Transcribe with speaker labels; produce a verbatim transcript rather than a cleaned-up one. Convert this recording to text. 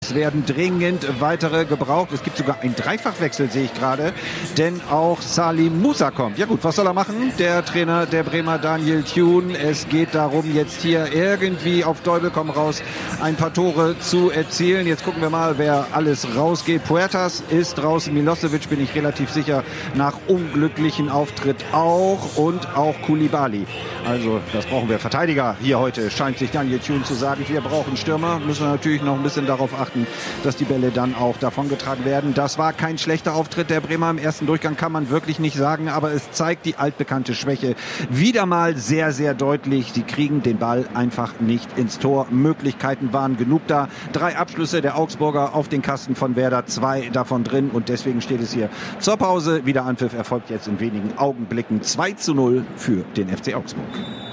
Speaker 1: Es werden dringend weitere gebraucht. Es gibt sogar einen Dreifachwechsel, sehe ich gerade, denn auch Salim Musa kommt. Ja gut, was soll er machen? Der Trainer der Bremer, Daniel Thune. Es geht darum, jetzt hier irgendwie auf Teufel komm raus ein paar Tore zu erzielen. Jetzt gucken wir mal, wer alles rausgeht. Puertas ist draußen, Milosevic bin ich relativ sicher nach unglücklichen Auftritt auch und auch Koulibaly. Also das brauchen wir. Verteidiger hier heute, scheint sich Daniel Thune zu sagen. Wir brauchen Stürmer, müssen wir natürlich noch ein bisschen darauf achten, dass die Bälle dann auch davongetragen werden. Das war kein schlechter Auftritt der Bremer im ersten Durchgang, kann man wirklich nicht sagen, aber es zeigt die altbekannte Schwäche wieder mal sehr, sehr deutlich. Sie kriegen den Ball einfach nicht ins Tor. Möglichkeiten waren genug da. Drei Abschlüsse der Augsburger auf den Kasten von Werder, zwei davon drin und deswegen steht es hier zur Pause. Wieder Anpfiff erfolgt jetzt in wenigen Augenblicken. zwei zu null für den F C Augsburg.